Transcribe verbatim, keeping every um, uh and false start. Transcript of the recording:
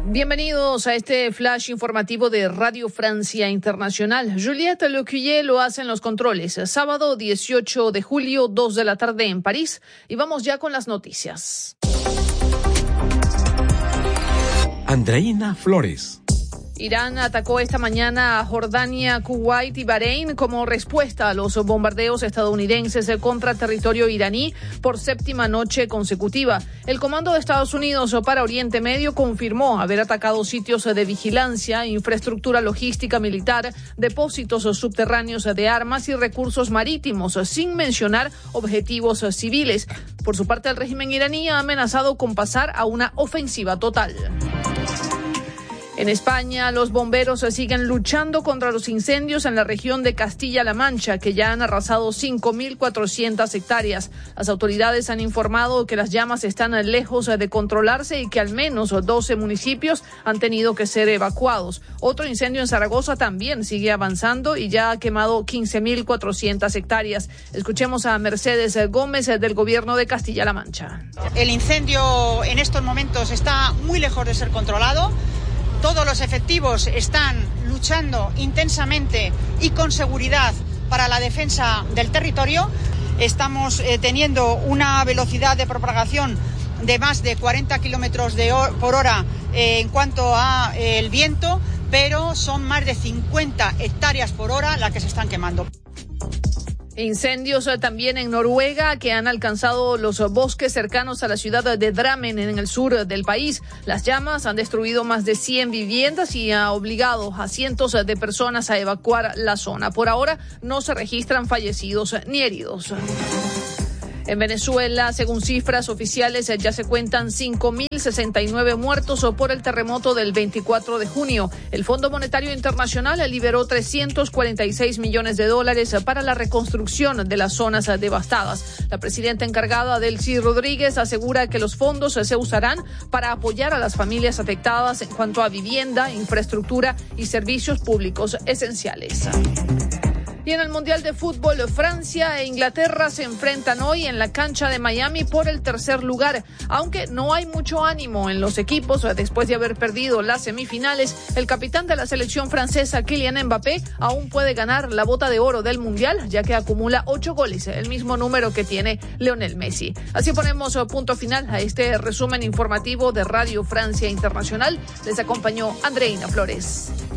Bienvenidos a este flash informativo de Radio Francia Internacional. Juliette Lecuyer lo hace en los controles. Sábado dieciocho de julio, dos de la tarde en París. Y vamos ya con las noticias. Andreina Flores. Irán atacó esta mañana a Jordania, Kuwait y Bahrein como respuesta a los bombardeos estadounidenses contra territorio iraní por séptima noche consecutiva. El Comando de Estados Unidos para Oriente Medio confirmó haber atacado sitios de vigilancia, infraestructura logística militar, depósitos subterráneos de armas y recursos marítimos, sin mencionar objetivos civiles. Por su parte, el régimen iraní ha amenazado con pasar a una ofensiva total. En España, los bomberos siguen luchando contra los incendios en la región de Castilla-La Mancha, que ya han arrasado cinco mil cuatrocientas hectáreas. Las autoridades han informado que las llamas están lejos de controlarse y que al menos doce municipios han tenido que ser evacuados. Otro incendio en Zaragoza también sigue avanzando y ya ha quemado quince mil cuatrocientas hectáreas. Escuchemos a Mercedes Gómez del Gobierno de Castilla-La Mancha. El incendio en estos momentos está muy lejos de ser controlado. Todos los efectivos están luchando intensamente y con seguridad para la defensa del territorio. Estamos eh, teniendo una velocidad de propagación de más de cuarenta kilómetros por hora eh, en cuanto a eh, el viento, pero son más de cincuenta hectáreas por hora las que se están quemando. Incendios también en Noruega que han alcanzado los bosques cercanos a la ciudad de Drammen en el sur del país. Las llamas han destruido más de cien viviendas y ha obligado a cientos de personas a evacuar la zona. Por ahora no se registran fallecidos ni heridos. En Venezuela, según cifras oficiales, ya se cuentan cinco mil sesenta y nueve muertos por el terremoto del veinticuatro de junio. El Fondo Monetario Internacional liberó trescientos cuarenta y seis millones de dólares para la reconstrucción de las zonas devastadas. La presidenta encargada, Delcy Rodríguez, asegura que los fondos se usarán para apoyar a las familias afectadas en cuanto a vivienda, infraestructura y servicios públicos esenciales. Y en el Mundial de Fútbol, Francia e Inglaterra se enfrentan hoy en la cancha de Miami por el tercer lugar. Aunque no hay mucho ánimo en los equipos después de haber perdido las semifinales, el capitán de la selección francesa, Kylian Mbappé, aún puede ganar la bota de oro del Mundial, ya que acumula ocho goles, el mismo número que tiene Lionel Messi. Así ponemos punto final a este resumen informativo de Radio Francia Internacional. Les acompañó Andreina Flores.